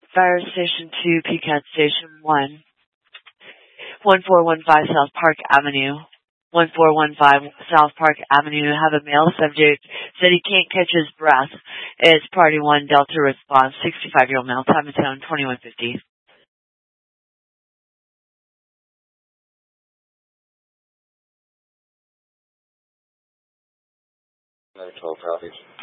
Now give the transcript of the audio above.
Fire Station 2, PCAT Station 1, 1415 South Park Avenue. 1415 South Park Avenue. Have a male subject. Said he can't catch his breath. It's Party 1 Delta response. 65-year-old male. Time of tone 2150. 912 copies.